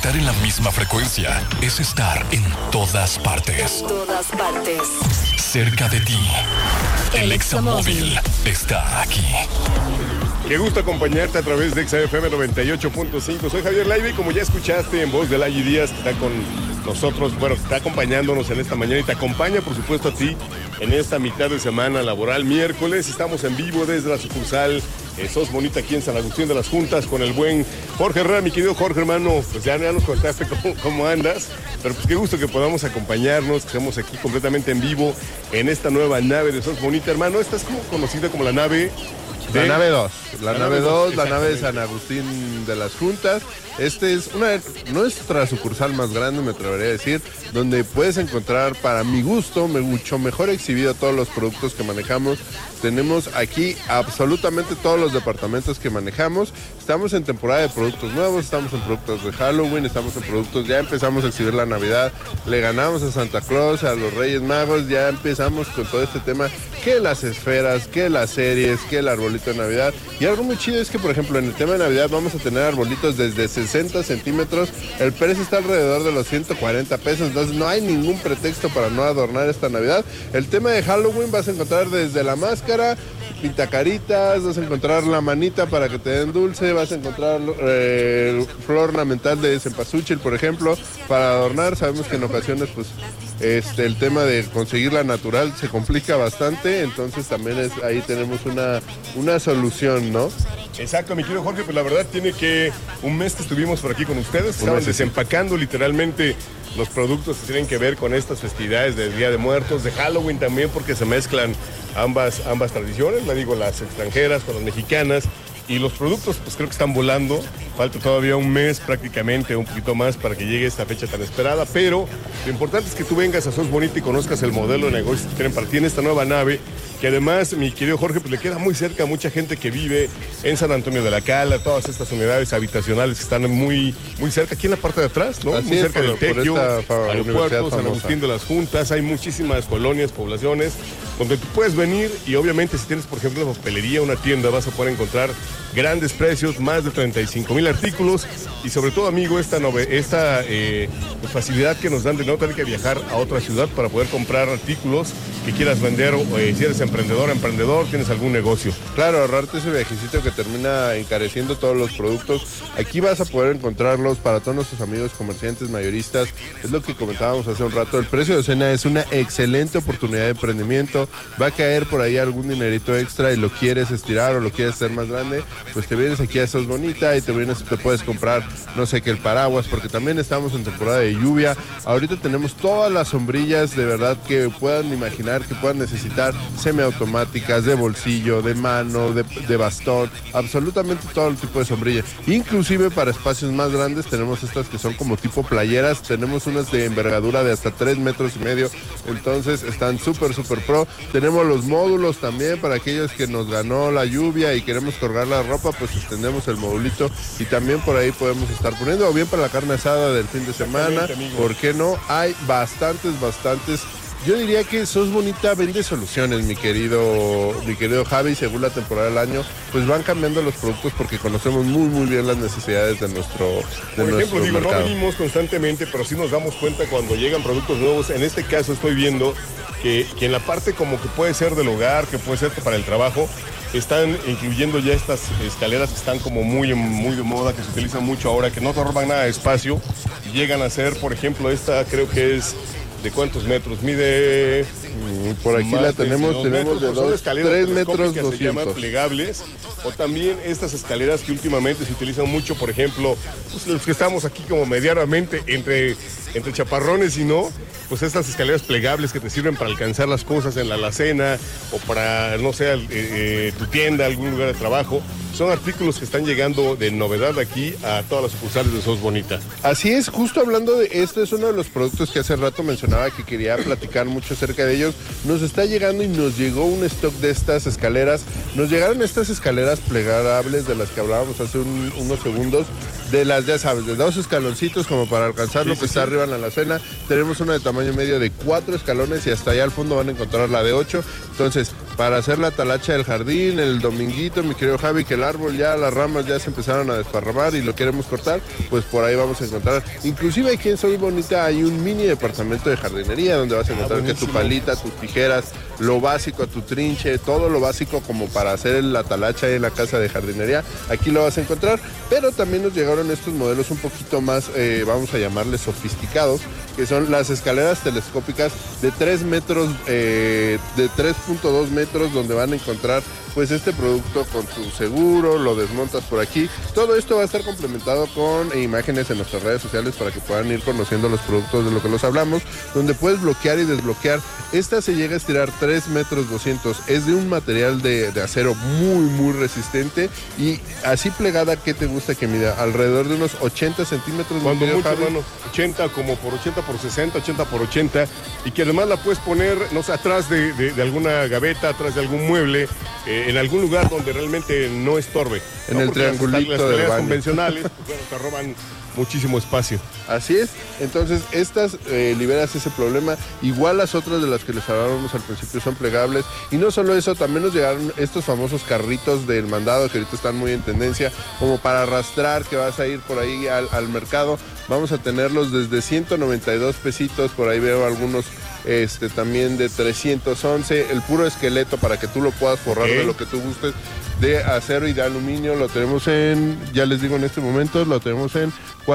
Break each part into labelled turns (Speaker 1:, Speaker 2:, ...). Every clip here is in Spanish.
Speaker 1: Estar en la misma frecuencia es estar en todas partes.
Speaker 2: En todas partes.
Speaker 1: Cerca de ti. El Examóvil está aquí.
Speaker 3: Qué gusto acompañarte a través de XFM 98.5. Soy Javier Leiva y como ya escuchaste en voz de Layi Díaz, que está con nosotros, bueno, está acompañándonos en esta mañana y te acompaña, por supuesto, a ti en esta mitad de semana laboral, miércoles. Estamos en vivo desde la sucursal Sos Bonita aquí en San Agustín de las Juntas con el buen Jorge Herrera. Mi querido Jorge, hermano, pues ya nos contaste cómo andas, pero pues qué gusto que podamos acompañarnos, que estamos aquí completamente en vivo en esta nueva nave de Sos Bonita, hermano. Esta es como conocida como la nave...
Speaker 4: La nave 2, la nave de San Agustín de las Juntas. Este es nuestra sucursal más grande, me atrevería a decir, donde puedes encontrar, para mi gusto, mucho mejor exhibido todos los productos que manejamos. Tenemos aquí absolutamente todos los departamentos que manejamos. Estamos en temporada de productos nuevos, estamos en productos de Halloween, estamos en productos, ya empezamos a exhibir la Navidad, le ganamos a Santa Claus, a los Reyes Magos, ya empezamos con todo este tema, que las esferas, que las series, que el arbolito de Navidad. Y algo muy chido es que, por ejemplo, en el tema de Navidad vamos a tener arbolitos desde 60 centímetros, el precio está alrededor de los 140 pesos, entonces no hay ningún pretexto para no adornar esta Navidad. El tema de Halloween vas a encontrar desde la máscara, pintacaritas, vas a encontrar la manita para que te den dulce, vas a encontrar flor ornamental de cempasúchil, por ejemplo, para adornar. Sabemos que en ocasiones pues el tema de conseguirla natural se complica bastante, entonces también ahí tenemos una solución, ¿no?
Speaker 3: Exacto, mi querido Jorge, pues la verdad tiene que un mes que estuvimos por aquí con ustedes, estaban desempacando literalmente los productos que tienen que ver con estas festividades del Día de Muertos, de Halloween también, porque se mezclan ambas tradiciones, la digo, las extranjeras con las mexicanas, y los productos pues creo que están volando. Falta todavía un mes prácticamente, un poquito más para que llegue esta fecha tan esperada, pero lo importante es que tú vengas a Sos Bonita y conozcas el modelo de negocio que tienen para ti en esta nueva nave, que además, mi querido Jorge, pues le queda muy cerca a mucha gente que vive en San Antonio de la Cala, todas estas unidades habitacionales que están muy cerca, aquí en la parte de atrás, ¿no?
Speaker 4: Así
Speaker 3: muy
Speaker 4: es,
Speaker 3: cerca del Tequio, aeropuerto, San
Speaker 4: famosa.
Speaker 3: Agustín de las Juntas, hay muchísimas colonias, poblaciones, donde tú puedes venir y obviamente si tienes, por ejemplo, una papelería, una tienda, vas a poder encontrar grandes precios, más de 35,000 artículos y sobre todo, amigo, esta facilidad que nos dan de no tener que viajar a otra ciudad para poder comprar artículos que quieras vender, o si eres emprendedor, tienes algún negocio.
Speaker 4: Claro, ahorrarte ese viajecito que termina encareciendo todos los productos. Aquí vas a poder encontrarlos para todos nuestros amigos comerciantes, mayoristas. Es lo que comentábamos hace un rato. El precio de docena es una excelente oportunidad de emprendimiento. Va a caer por ahí algún dinerito extra y lo quieres estirar o lo quieres hacer más grande, pues te vienes aquí a Sos Bonita y te puedes comprar, no sé qué, el paraguas, porque también estamos en temporada de lluvia. Ahorita tenemos todas las sombrillas de verdad que puedan imaginar, que puedan necesitar, semiautomáticas, de bolsillo, de mano, de bastón, absolutamente todo el tipo de sombrillas. Inclusive para espacios más grandes tenemos estas que son como tipo playeras, tenemos unas de envergadura de hasta 3,5 metros, entonces están súper pro. Tenemos los módulos también para aquellos que nos ganó la lluvia y queremos colgar la ropa, pues extendemos el modulito y también por ahí podemos estar poniendo, o bien para la carne asada del fin de semana, ¿por qué no? Hay bastantes. Yo diría que Sos Bonita vende soluciones, mi querido Javi, según la temporada del año, pues van cambiando los productos porque conocemos muy bien las necesidades de nuestro
Speaker 3: ejemplo,
Speaker 4: mercado.
Speaker 3: No venimos constantemente, pero sí nos damos cuenta cuando llegan productos nuevos. En este caso estoy viendo que en la parte como que puede ser del hogar, que puede ser para el trabajo, están incluyendo ya estas escaleras que están como muy de moda, que se utilizan mucho ahora, que no te roban nada de espacio, y llegan a ser, por ejemplo, esta creo que es... ¿De cuántos metros? Mide...
Speaker 4: Por aquí la tenemos de 3 metros
Speaker 3: que
Speaker 4: 200.
Speaker 3: se llaman plegables, o también estas escaleras que últimamente se utilizan mucho, por ejemplo, pues los que estamos aquí como medianamente entre chaparrones y no, pues estas escaleras plegables que te sirven para alcanzar las cosas en la alacena o para, no sé, tu tienda, algún lugar de trabajo. Son artículos que están llegando de novedad aquí a todas las sucursales de Sos Bonita.
Speaker 4: Así es, justo hablando de esto, es uno de los productos que hace rato mencionaba que quería platicar mucho acerca de ellos. Nos está llegando y nos llegó un stock de estas escaleras. Nos llegaron estas escaleras plegables de las que hablábamos hace unos segundos, de las, ya sabes, de 2 escaloncitos como para alcanzar lo que está arriba en la alacena. Tenemos una de tamaño medio de 4 escalones y hasta allá al fondo van a encontrar la de 8. Entonces, para hacer la talacha del jardín, el dominguito, mi querido Javi, que el árbol ya, las ramas ya se empezaron a desparramar y lo queremos cortar, pues por ahí vamos a encontrar. Inclusive aquí en Soy Bonita hay un mini departamento de jardinería donde vas a encontrar que tu palita, tus tijeras, lo básico, tu trinche, todo lo básico como para hacer la talacha en la casa de jardinería, aquí lo vas a encontrar, pero también nos llegaron estos modelos un poquito más, vamos a llamarles sofisticados, que son las escaleras telescópicas de 3 metros, de 3.2 metros, donde van a encontrar pues este producto con tu seguro, lo desmontas por aquí. Todo esto va a estar complementado con imágenes en nuestras redes sociales para que puedan ir conociendo los productos de lo que los hablamos, donde puedes bloquear y desbloquear. Esta se llega a estirar 3 metros 200, es de un material de acero muy resistente y así plegada, ¿qué te gusta que mida? Alrededor de unos 80 centímetros.
Speaker 3: Cuando mucho, hermano, 80 como por 80 por 60, 80 por 80, y que además la puedes poner, no sé, atrás de alguna gaveta, atrás de algún mueble, en algún lugar donde realmente no estorbe.
Speaker 4: En
Speaker 3: ¿no?
Speaker 4: el
Speaker 3: Porque
Speaker 4: triangulito
Speaker 3: las
Speaker 4: del
Speaker 3: escaleras
Speaker 4: baño
Speaker 3: convencionales, pues, bueno, te roban muchísimo espacio.
Speaker 4: Así es, entonces estas liberas ese problema. Igual las otras de las que les hablábamos al principio son plegables, y no solo eso, también nos llegaron estos famosos carritos del mandado que ahorita están muy en tendencia, como para arrastrar, que vas a ir por ahí al mercado. Vamos a tenerlos desde 192 pesitos, por ahí veo algunos también de 311, el puro esqueleto para que tú lo puedas forrar de lo que tú gustes, de acero y de aluminio. Lo tenemos en, ya les digo en este momento, lo tenemos en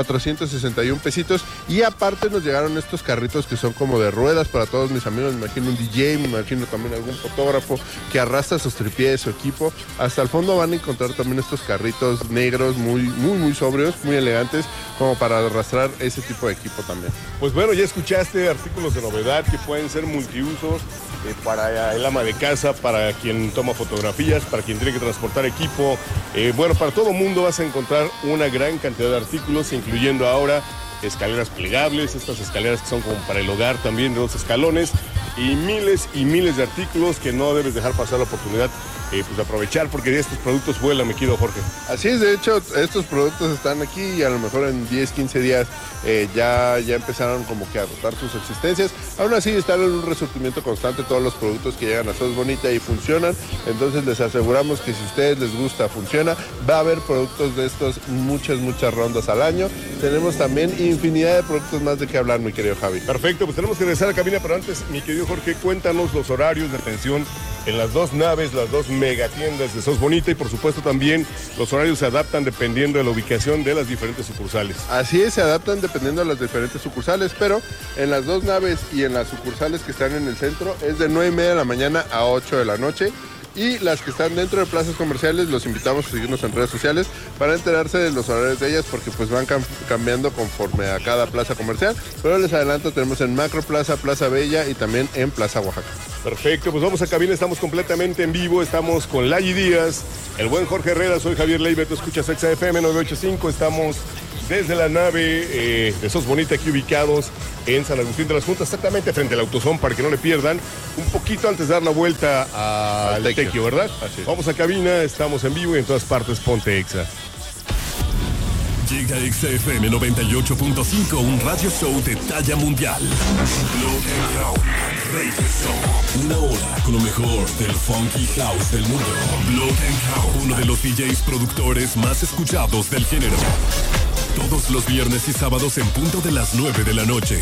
Speaker 4: 461 pesitos. Y aparte nos llegaron estos carritos que son como de ruedas para todos mis amigos. Me imagino un DJ, me imagino también algún fotógrafo que arrastra sus tripiés, su equipo. Hasta el fondo van a encontrar también estos carritos negros muy sobrios, muy elegantes, como para arrastrar ese tipo de equipo también.
Speaker 3: Pues bueno, ya escuchaste artículos de novedad que pueden ser multiusos, para el ama de casa, para quien toma fotografías, para quien tiene que transportar equipo. Bueno, para todo mundo vas a encontrar una gran cantidad de artículos, incluyendo ahora escaleras plegables, estas escaleras que son como para el hogar también de 2 escalones, y miles de artículos que no debes dejar pasar la oportunidad pues de aprovechar, porque estos productos vuelan, mi querido Jorge.
Speaker 4: Así es, de hecho, estos productos están aquí y a lo mejor en 10, 15 días ya empezaron como que a agotar sus existencias. Aún así están en un resurtimiento constante todos los productos que llegan a Sos Bonita y funcionan. Entonces les aseguramos que si a ustedes les gusta, funciona. Va a haber productos de estos muchas rondas al año. Tenemos también infinidad de productos más de qué hablar, mi querido Javi.
Speaker 3: Perfecto, pues tenemos que regresar a cabina, pero antes, mi querido Jorge, cuéntanos los horarios de atención en las 2 naves, las 2 megatiendas de Sos Bonita, y por supuesto también los horarios se adaptan dependiendo de la ubicación de las diferentes sucursales.
Speaker 4: Así es, se adaptan dependiendo de las diferentes sucursales, pero en las 2 naves y en las sucursales que están en el centro es de 9:30 de la mañana a 8 de la noche. Y las que están dentro de plazas comerciales, los invitamos a seguirnos en redes sociales para enterarse de los horarios de ellas, porque pues van cambiando conforme a cada plaza comercial. Pero les adelanto, tenemos en Macro Plaza, Plaza Bella y también en Plaza Oaxaca.
Speaker 3: Perfecto, pues vamos a cabina, estamos completamente en vivo, estamos con Layi Díaz, el buen Jorge Herrera, soy Javier Leiber, tú escuchas XFM 985, estamos desde la nave de Sos Bonita, aquí ubicados en San Agustín de las Juntas, exactamente frente al AutoZone, para que no le pierdan, un poquito antes de dar la vuelta al Tequio, ¿verdad? Vamos a cabina, estamos en vivo y en todas partes ponte Exa.
Speaker 1: Llega XFM 98.5, un radio show de talla mundial. Block and House Radio Show. Una hora con lo mejor del funky house del mundo. Block and House, uno de los DJs productores más escuchados del género. Todos los viernes y sábados en punto de las 9 de la noche.